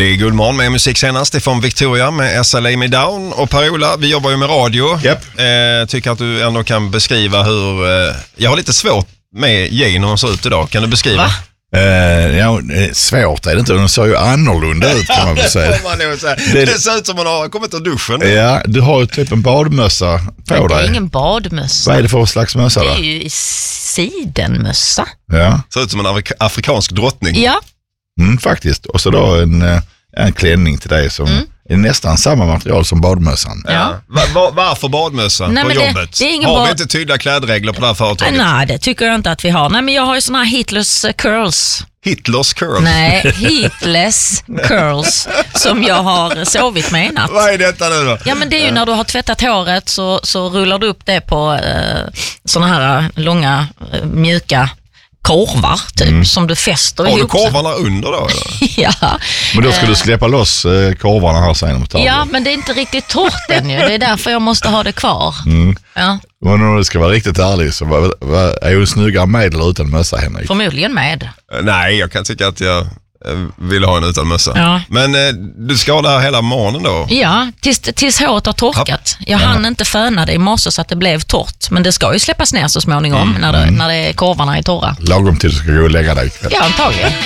Det är Guldmorgon med musik senast. Det är från Victoria med SLA Me Down. Och Per-Ola, vi jobbar ju med radio. Tycker att du ändå kan beskriva hur... jag har lite svårt med Jane hon ser ut idag. Kan du beskriva? Va? Svårt är det inte. Den ser ju annorlunda ut kan man väl säga. Det ser ut som man har kommit ur duschen. Ja, du har ju typ en badmössa på dig. Det är ingen badmössa. Vad är det för slags mössa då? Det är ju sidenmössa. Ja. Ser ut som en afrikansk drottning. Ja. Faktiskt. Och så då en klänning till dig som är nästan samma material som badmössan. Ja. Varför badmössa på jobbet? Det är ingen har vi inte tydliga klädregler på det här företaget? Nej, det tycker jag inte att vi har. Nej, men jag har ju såna här Hitlers curls. Hitlers curls? Nej, Hitlers curls som jag har sovit med i natt. Vad är detta nu då? Ja, men det är ju när du har tvättat håret så rullar du upp det på såna här långa, mjuka korvar typ som du fäster ihop. Har du korvarna under då eller? Ja. Men då ska du släppa loss korvarna här sen. Ja, men det är inte riktigt torrt ännu. Det är därför jag måste ha det kvar. Ja. Men om du ska vara riktigt ärlig så är du snyggare med eller utan mössa, Henrik? Förmodligen med. Nej, jag kan tycka att jag vill ha en utan mössa. Ja. Men du ska ha det här hela morgonen då? Ja, tills håret har torkat. Jag hann inte föna det i morse så att det blev torrt. Men det ska ju släppas ner så småningom när korvarna är torra. Lagom till du ska gå och lägga dig ikväll. Ja, antagligen.